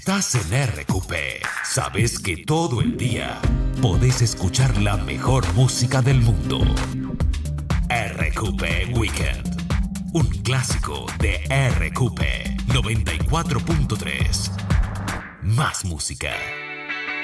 Estás en RQP. Sabes que todo el día podés escuchar la mejor música del mundo. RQP Weekend. Un clásico de RQP 94.3. Más música.